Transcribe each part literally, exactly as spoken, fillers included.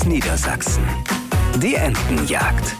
Niedersachsen. Die Entenjagd.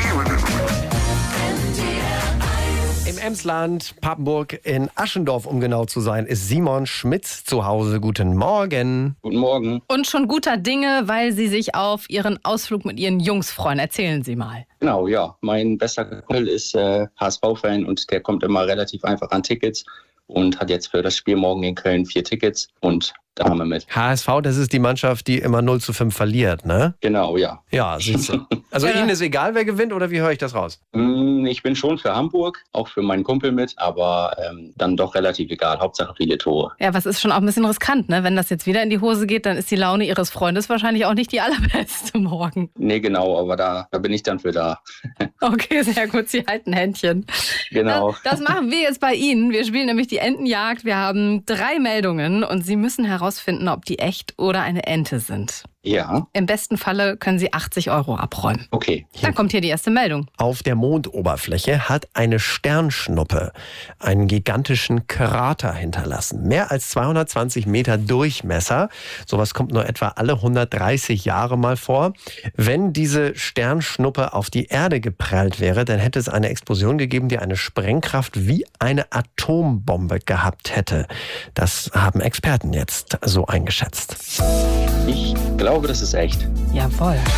Im Emsland, Papenburg, in Aschendorf, um genau zu sein, ist Simon Schmitz zu Hause. Guten Morgen. Guten Morgen. Und schon guter Dinge, weil Sie sich auf Ihren Ausflug mit Ihren Jungs freuen. Erzählen Sie mal. Genau, ja. Mein bester Kumpel ist äh, H S V-Fan und der kommt immer relativ einfach an Tickets und hat jetzt für das Spiel morgen in Köln vier Tickets und da haben wir mit. H S V, das ist die Mannschaft, die immer null zu fünf verliert, ne? Genau, ja. Ja, siehst du. Also Ihnen ist egal, wer gewinnt, oder wie höre ich das raus? Ich bin schon für Hamburg, auch für meinen Kumpel mit, aber ähm, dann doch relativ egal. Hauptsache viele Tore. Ja, was ist schon auch ein bisschen riskant, ne? Wenn das jetzt wieder in die Hose geht, dann ist die Laune Ihres Freundes wahrscheinlich auch nicht die allerbeste morgen. Nee, genau, aber da, da bin ich dann für da. Okay, sehr gut, Sie halten Händchen. Genau. Das, das machen wir jetzt bei Ihnen. Wir spielen nämlich die Entenjagd. Wir haben drei Meldungen und Sie müssen herausfinden, ob die echt oder eine Ente sind. Ja. Im besten Falle können Sie achtzig Euro abräumen. Okay. Dann kommt hier die erste Meldung. Auf der Mondoberfläche hat eine Sternschnuppe einen gigantischen Krater hinterlassen. Mehr als zweihundertzwanzig Meter Durchmesser. Sowas kommt nur etwa alle hundertdreißig Jahre mal vor. Wenn diese Sternschnuppe auf die Erde geprallt wäre, dann hätte es eine Explosion gegeben, die eine Sprengkraft wie eine Atombombe gehabt hätte. Das haben Experten jetzt so eingeschätzt. Ich glaube, das ist echt. Jawohl.